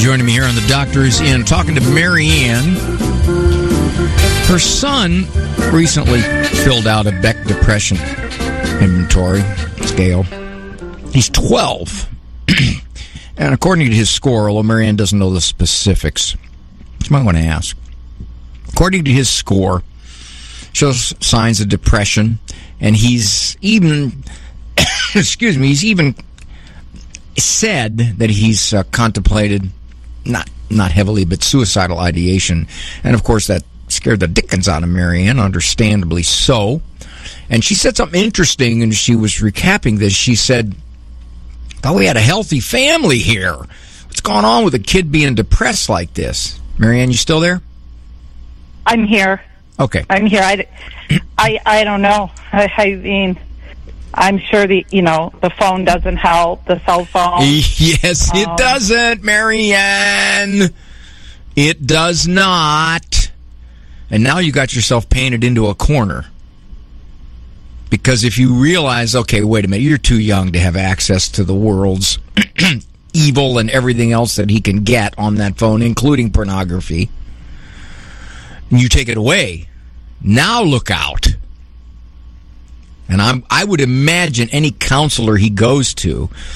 Joining me here on The Doctor Is In, talking to Mary Ann. Her son recently filled out a Beck Depression inventory scale. He's 12. And according to his score, although Mary Ann doesn't know the specifics, you might want to ask. According to his score, shows signs of depression, and he's even, he's even said that he's contemplated, not heavily, but suicidal ideation. And of course, that scared the dickens out of Mary Ann, understandably so. And she said something interesting, and she was recapping this. She said, thought we had a healthy family here. What's going on with a kid being depressed like this? Mary Ann, you still there? I'm here. Okay. I'm here. I don't know. I mean, I'm sure the phone doesn't help, the cell phone. Yes, it doesn't, Mary Ann. It does not. And now you got yourself painted into a corner. Because if you realize, okay, wait a minute, you're too young to have access to the world's evil and everything else that he can get on that phone, including pornography, and you take it away, now look out. And I would imagine any counselor he goes to